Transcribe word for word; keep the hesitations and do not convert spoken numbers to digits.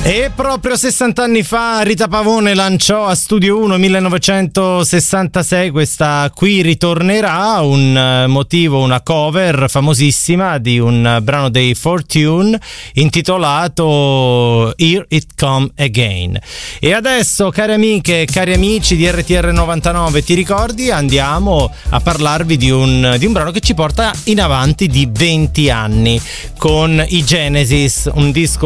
E proprio sessanta anni fa Rita Pavone lanciò a Studio uno millenovecentosessantasei questa Qui ritornerà, un motivo, una cover famosissima di un brano dei Fortune intitolato Here It Come Again. E adesso, cari amiche e cari amici di R T R novantanove, ti ricordi? Andiamo a parlarvi di un, di un brano che ci porta in avanti di venti anni con i Genesis, un disco